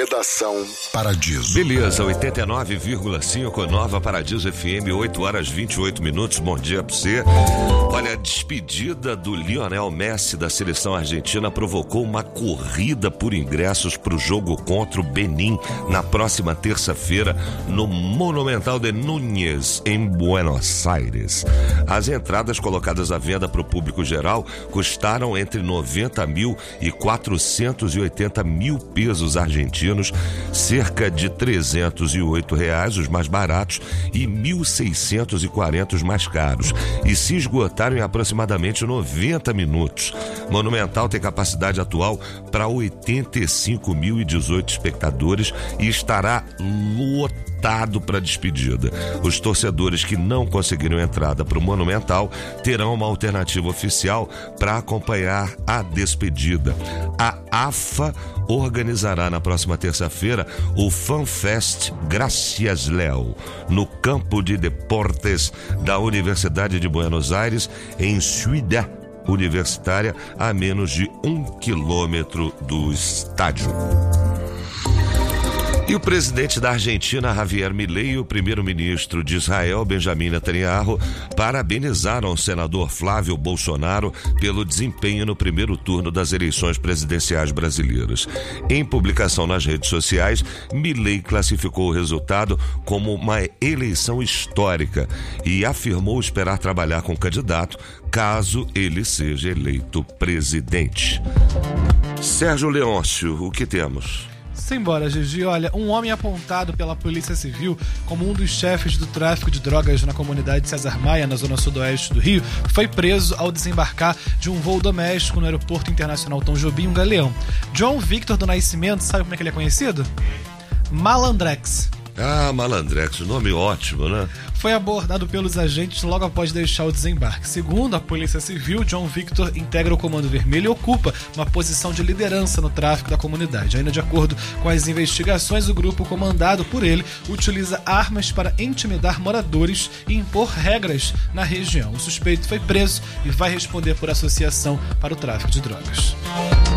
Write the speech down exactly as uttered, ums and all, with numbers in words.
Redação Paradiso. Beleza, oitenta e nove vírgula cinco, Nova Paradiso F M, oito horas e vinte e oito minutos. Bom dia pra você. Olha, a despedida do Lionel Messi da seleção argentina provocou uma corrida por ingressos para o jogo contra o Benin na próxima terça-feira no Monumental de Núñez, em Buenos Aires. As entradas colocadas à venda para o público geral custaram entre noventa mil e quatrocentos e oitenta mil pesos argentinos, cerca de trezentos e oito reais os mais baratos e mil seiscentos e quarenta os mais caros, e se esgotaram em aproximadamente noventa minutos. Monumental tem capacidade atual para oitenta e cinco mil e dezoito espectadores e estará lotado para a despedida. Os torcedores que não conseguiram entrada para o Monumental terão uma alternativa oficial para acompanhar a despedida. A AFA organizará na próxima terça-feira o FanFest Gracias Léo, no campo de deportes da Universidade de Buenos Aires, em Ciudad Universitária, a menos de um quilômetro do estádio. E o presidente da Argentina, Javier Milei, e o primeiro-ministro de Israel, Benjamin Netanyahu, parabenizaram o senador Flávio Bolsonaro pelo desempenho no primeiro turno das eleições presidenciais brasileiras. Em publicação nas redes sociais, Milei classificou o resultado como uma eleição histórica e afirmou esperar trabalhar com o candidato caso ele seja eleito presidente. Sérgio Leôncio, o que temos? Simbora, Gigi. Olha, um homem apontado pela Polícia Civil como um dos chefes do tráfico de drogas na comunidade César Maia, na zona sudoeste do Rio, foi preso ao desembarcar de um voo doméstico no Aeroporto Internacional Tom Jobim, um galeão. John Victor do Nascimento, sabe como é que ele é conhecido? Malandrex. Ah, Malandrex, nome ótimo, né? Foi abordado pelos agentes logo após deixar o desembarque. Segundo a Polícia Civil, John Victor integra o Comando Vermelho e ocupa uma posição de liderança no tráfico da comunidade. Ainda de acordo com as investigações, o grupo comandado por ele utiliza armas para intimidar moradores e impor regras na região. O suspeito foi preso e vai responder por associação para o tráfico de drogas.